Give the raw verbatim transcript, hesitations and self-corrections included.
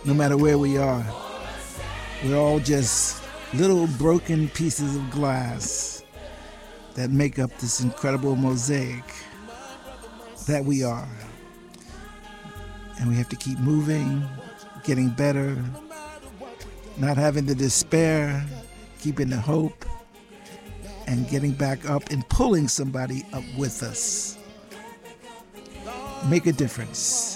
no matter where we are. We're all just little broken pieces of glass that make up this incredible mosaic that we are. And we have to keep moving, getting better, not having the despair, keeping the hope, and getting back up and pulling somebody up with us. Make a difference.